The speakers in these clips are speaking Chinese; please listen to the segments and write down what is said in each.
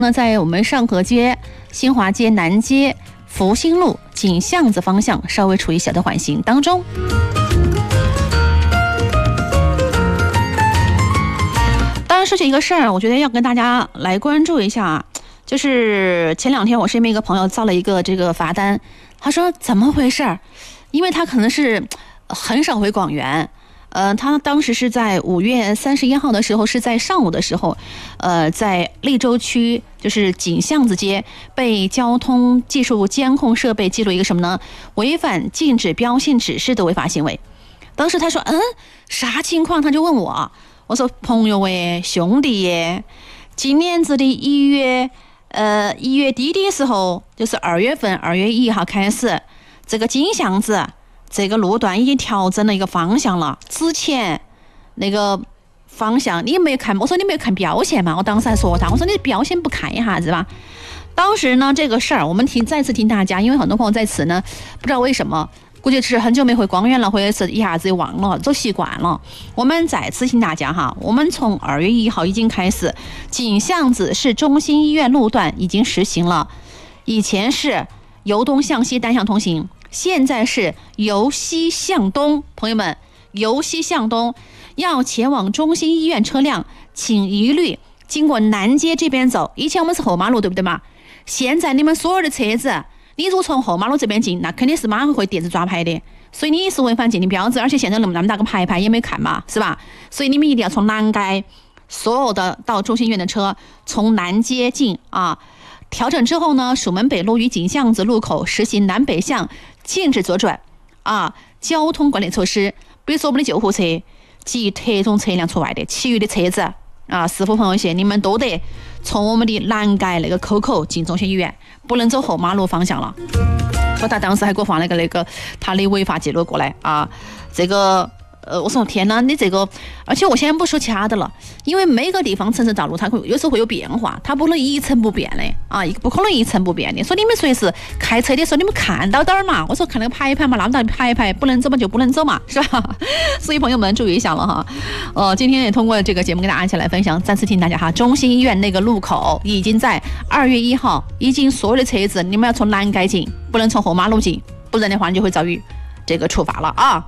那在我们上河街、新华街、南街、福兴路、锦巷子方向稍微处于小的缓行当中。当然说起一个事儿，我觉得要跟大家来关注一下，就是前2天我身边一个朋友造了一个这个罚单，他说怎么回事？因为他可能是很少回广元。他当时是在5月31号的时候，是在上午的时候，在利州区就是锦巷子街被交通技术监控设备记录一个什么呢？违反禁止标线指示的违法行为。当时他说，啥情况？他就问我，我说朋友喂，兄弟耶，今年子的1月底的时候，就是2月份2月1号开始，这个锦巷子这个路段已经调整了一个方向了，之前那个方向你没有看，我说你没有看标线嘛？我当时还说他，我说你标线不看一下子吧。当时呢，这个事儿我们再次听大家，因为很多朋友在此呢，不知道为什么，估计是很久没回广元了，或者是一下子就忘了，都习惯了。我们再次听大家哈，我们从2月1号已经开始，锦巷子市中心医院路段已经实行了，以前是由东向西单向通行。现在是由西向东，朋友们，由西向东，要前往中心医院车辆，请一律经过南街这边走。以前我们是后马路，对不对嘛？现在你们所有的车子，你如果从后马路这边进，那肯定是马上会电子抓拍的，所以你是违反禁令标志，而且现在那么大个牌也没看嘛，是吧？所以你们一定要从南街，所有的到中心医院的车从南街进啊。调整之后呢，蜀门北路与锦巷子路口实行南北向禁止左转啊，交通管理措施，比如说我们的救护车及特种车辆除外的，其余的车子啊，师傅朋友些，你们都得从我们的南街那个口进中心医院，不能走后马路方向了。说他当时还给我放了个他的违法记录过来啊，这个。我说天哪，你这个，而且我现在不说其他的了，因为每个地方城市道路它有时候会有变化，它不能一成不变的啊，不可能一成不变的。所以你们随时开车的时候，你们看到点儿嘛。我说看那个牌嘛，那么大的牌，不能走嘛就不能走嘛，是吧？所以朋友们注意一下了哈。今天也通过这个节目跟大家一起来分享，再次提醒大家哈，中心医院那个路口已经在2月1号，已经所有的车子你们要从南街进，不能从后马路进，不然的话你就会遭遇这个处罚了啊。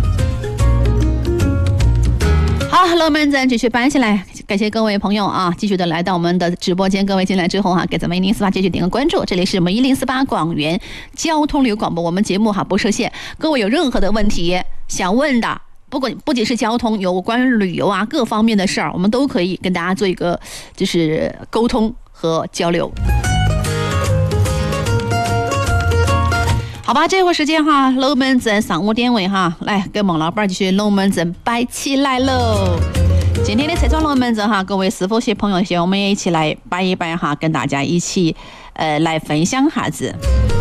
好，龙门阵继续搬起来，感谢各位朋友啊，继续的来到我们的直播间。各位进来之后哈，给咱们1048继续点个关注。这里是我们1048广元交通旅游广播，我们节目哈不设限。各位有任何的问题想问的，不仅是交通，有关于旅游啊各方面的事儿，我们都可以跟大家做一个就是沟通和交流。好吧，这会儿时间哈，龙门阵上午点位哈，来跟孟老板继续龙门阵摆起来喽。今天的车窗龙门阵哈，各位师傅些朋友些，我们也一起来摆一摆哈，跟大家一起来分享哈子。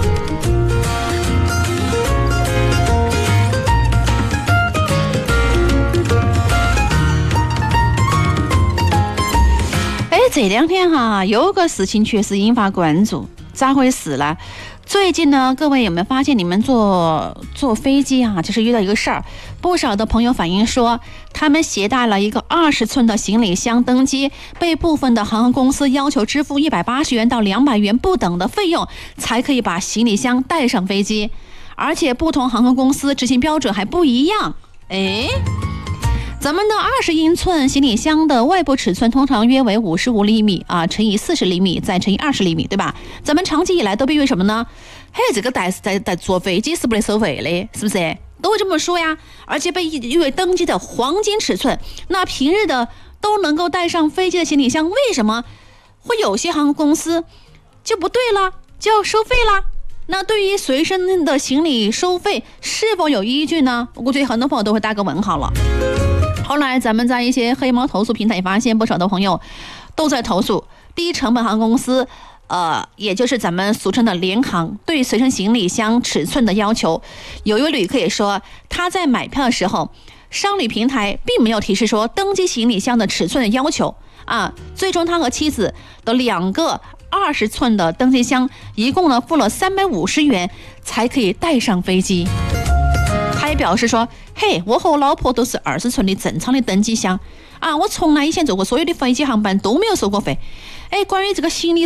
这2天哈，有个事情确实引发关注，咋回事呢？最近呢，各位有没有发现你们坐飞机啊，就是遇到一个事儿，不少的朋友反映说，他们携带了一个20寸的行李箱登机，被部分的航空公司要求支付180元到200元不等的费用，才可以把行李箱带上飞机，而且不同航空公司执行标准还不一样。咱们的20英寸行李箱的外部尺寸通常约为55厘米啊，乘以40厘米，再乘以20厘米，对吧？咱们长期以来都被誉为什么呢？这个带坐飞机是不得收费的，是不是？都会这么说呀。而且被誉为登机的黄金尺寸，那平日的都能够带上飞机的行李箱，为什么会有些航空公司就不对了，就要收费了？那对于随身的行李收费是否有依据呢？我估计很多朋友都会打个问号了。后来咱们在一些黑猫投诉平台发现，不少的朋友都在投诉低成本航空公司，也就是咱们俗称的联航对随身行李箱尺寸的要求。有一位旅客也说，他在买票的时候，商旅平台并没有提示说登机行李箱的尺寸的要求啊。最终他和妻子的2个20寸的登机箱，一共呢付了350元才可以带上飞机。他也表示说，嘿，我和我老婆都是20寸的正常的登机箱啊，我从来以前坐过所有的飞机航班都没有收过费。关于这个行李